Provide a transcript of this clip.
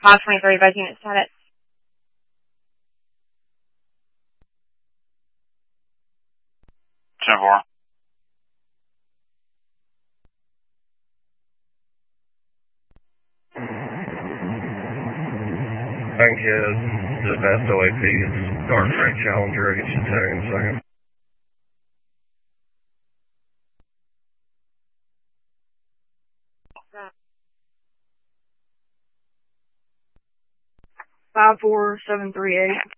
523, both unit status. Ten four. Thank you. Just past OAP. It's Guard Frank Challenger. I get you tag in a second. Five 4 7 3 8.